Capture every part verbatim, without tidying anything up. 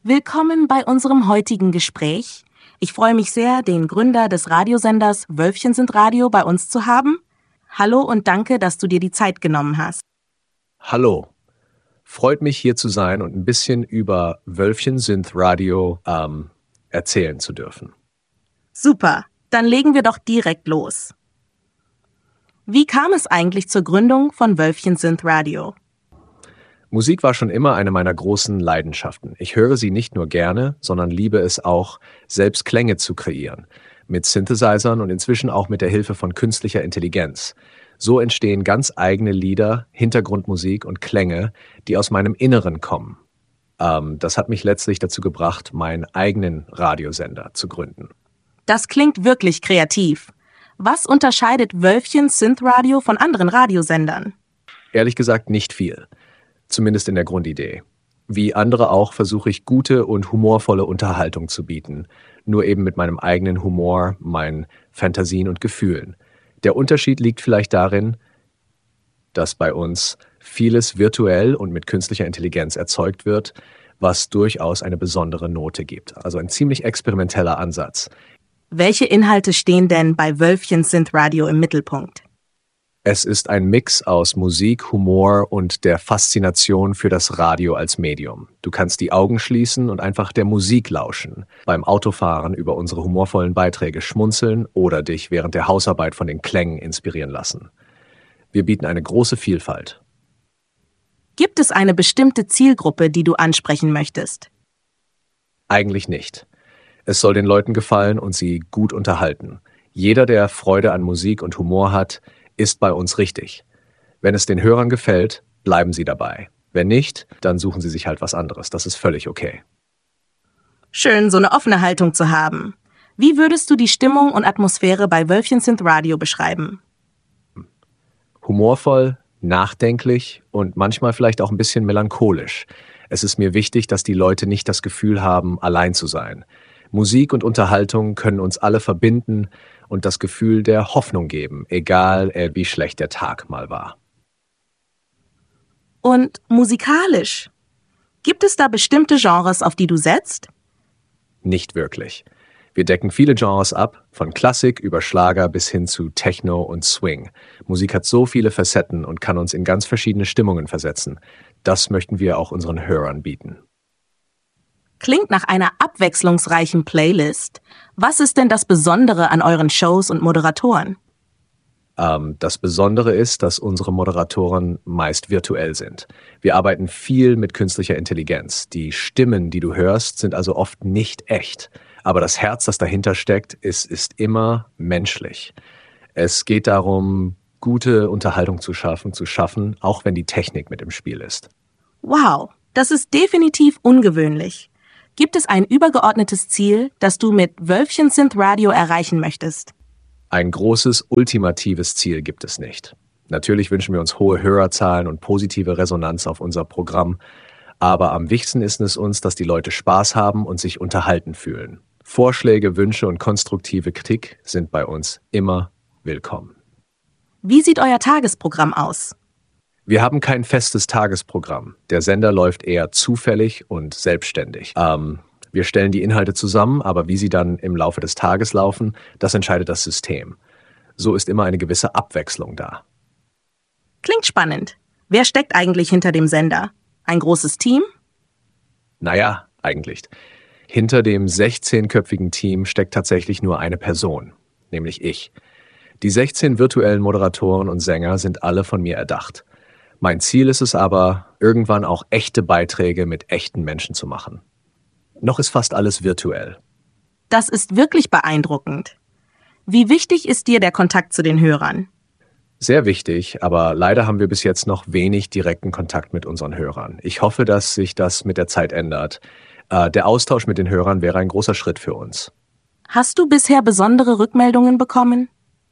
Willkommen bei unserem heutigen Gespräch. Ich freue mich sehr, den Gründer des Radiosenders Wölfchen sind Radio bei uns zu haben. Hallo und danke, dass du dir die Zeit genommen hast. Hallo. Freut mich, hier zu sein und ein bisschen über Wölfchen sind Radio ähm, erzählen zu dürfen. Super, dann legen wir doch direkt los. Wie kam es eigentlich zur Gründung von Wölfchen sind Radio? Musik war schon immer eine meiner großen Leidenschaften. Ich höre sie nicht nur gerne, sondern liebe es auch, selbst Klänge zu kreieren. Mit Synthesizern und inzwischen auch mit der Hilfe von künstlicher Intelligenz. So entstehen ganz eigene Lieder, Hintergrundmusik und Klänge, die aus meinem Inneren kommen. Ähm, das hat mich letztlich dazu gebracht, meinen eigenen Radiosender zu gründen. Das klingt wirklich kreativ. Was unterscheidet Wölfchen sind Radio von anderen Radiosendern? Ehrlich gesagt nicht viel. Zumindest in der Grundidee. Wie andere auch versuche ich gute und humorvolle Unterhaltung zu bieten. Nur eben mit meinem eigenen Humor, meinen Fantasien und Gefühlen. Der Unterschied liegt vielleicht darin, dass bei uns vieles virtuell und mit künstlicher Intelligenz erzeugt wird, was durchaus eine besondere Note gibt. Also ein ziemlich experimenteller Ansatz. Welche Inhalte stehen denn bei Wölfchen sind Radio im Mittelpunkt? Es ist ein Mix aus Musik, Humor und der Faszination für das Radio als Medium. Du kannst die Augen schließen und einfach der Musik lauschen, beim Autofahren über unsere humorvollen Beiträge schmunzeln oder dich während der Hausarbeit von den Klängen inspirieren lassen. Wir bieten eine große Vielfalt. Gibt es eine bestimmte Zielgruppe, die du ansprechen möchtest? Eigentlich nicht. Es soll den Leuten gefallen und sie gut unterhalten. Jeder, der Freude an Musik und Humor hat, ist bei uns richtig. Wenn es den Hörern gefällt, bleiben sie dabei. Wenn nicht, dann suchen sie sich halt was anderes. Das ist völlig okay. Schön, so eine offene Haltung zu haben. Wie würdest du die Stimmung und Atmosphäre bei Wölfchen sind Radio beschreiben? Humorvoll, nachdenklich und manchmal vielleicht auch ein bisschen melancholisch. Es ist mir wichtig, dass die Leute nicht das Gefühl haben, allein zu sein. Musik und Unterhaltung können uns alle verbinden und das Gefühl der Hoffnung geben, egal wie schlecht der Tag mal war. Und musikalisch? Gibt es da bestimmte Genres, auf die du setzt? Nicht wirklich. Wir decken viele Genres ab, von Klassik über Schlager bis hin zu Techno und Swing. Musik hat so viele Facetten und kann uns in ganz verschiedene Stimmungen versetzen. Das möchten wir auch unseren Hörern bieten. Klingt nach einer abwechslungsreichen Playlist. Was ist denn das Besondere an euren Shows und Moderatoren? Ähm, das Besondere ist, dass unsere Moderatoren meist virtuell sind. Wir arbeiten viel mit künstlicher Intelligenz. Die Stimmen, die du hörst, sind also oft nicht echt. Aber das Herz, das dahinter steckt, ist, ist immer menschlich. Es geht darum, gute Unterhaltung zu schaffen, zu schaffen, auch wenn die Technik mit im Spiel ist. Wow, das ist definitiv ungewöhnlich. Gibt es ein übergeordnetes Ziel, das du mit Wölfchen sind Radio erreichen möchtest? Ein großes, ultimatives Ziel gibt es nicht. Natürlich wünschen wir uns hohe Hörerzahlen und positive Resonanz auf unser Programm, aber am wichtigsten ist es uns, dass die Leute Spaß haben und sich unterhalten fühlen. Vorschläge, Wünsche und konstruktive Kritik sind bei uns immer willkommen. Wie sieht euer Tagesprogramm aus? Wir haben kein festes Tagesprogramm. Der Sender läuft eher zufällig und selbstständig. Ähm, wir stellen die Inhalte zusammen, aber wie sie dann im Laufe des Tages laufen, das entscheidet das System. So ist immer eine gewisse Abwechslung da. Klingt spannend. Wer steckt eigentlich hinter dem Sender? Ein großes Team? Naja, eigentlich. Hinter dem sechzehnköpfigen Team steckt tatsächlich nur eine Person, nämlich ich. Die sechzehn virtuellen Moderatoren und Sänger sind alle von mir erdacht. Mein Ziel ist es aber, irgendwann auch echte Beiträge mit echten Menschen zu machen. Noch ist fast alles virtuell. Das ist wirklich beeindruckend. Wie wichtig ist dir der Kontakt zu den Hörern? Sehr wichtig, aber leider haben wir bis jetzt noch wenig direkten Kontakt mit unseren Hörern. Ich hoffe, dass sich das mit der Zeit ändert. Äh, der Austausch mit den Hörern wäre ein großer Schritt für uns. Hast du bisher besondere Rückmeldungen bekommen?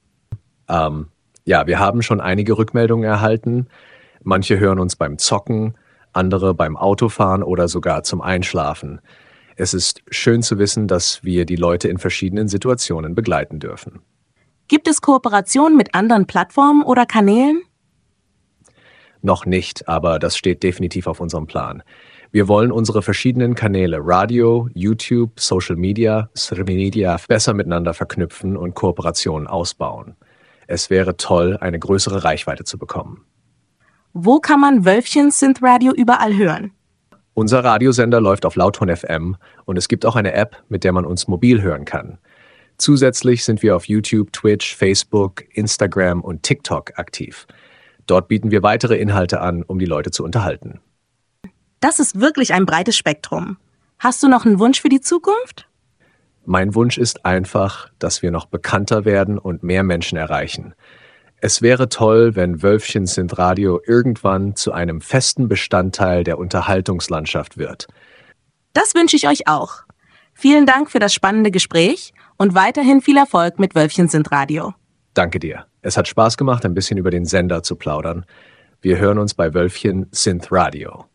Ähm, ja, wir haben schon einige Rückmeldungen erhalten. Manche hören uns beim Zocken, andere beim Autofahren oder sogar zum Einschlafen. Es ist schön zu wissen, dass wir die Leute in verschiedenen Situationen begleiten dürfen. Gibt es Kooperationen mit anderen Plattformen oder Kanälen? Noch nicht, aber das steht definitiv auf unserem Plan. Wir wollen unsere verschiedenen Kanäle Radio, YouTube, Social Media, Media besser miteinander verknüpfen und Kooperationen ausbauen. Es wäre toll, eine größere Reichweite zu bekommen. Wo kann man Wölfchen Synth Radio überall hören? Unser Radiosender läuft auf Lautton F M und es gibt auch eine App, mit der man uns mobil hören kann. Zusätzlich sind wir auf YouTube, Twitch, Facebook, Instagram und TikTok aktiv. Dort bieten wir weitere Inhalte an, um die Leute zu unterhalten. Das ist wirklich ein breites Spektrum. Hast du noch einen Wunsch für die Zukunft? Mein Wunsch ist einfach, dass wir noch bekannter werden und mehr Menschen erreichen. Es wäre toll, wenn Wölfchen Synth Radio irgendwann zu einem festen Bestandteil der Unterhaltungslandschaft wird. Das wünsche ich euch auch. Vielen Dank für das spannende Gespräch und weiterhin viel Erfolg mit Wölfchen Synth Radio. Danke dir. Es hat Spaß gemacht, ein bisschen über den Sender zu plaudern. Wir hören uns bei Wölfchen Synth Radio.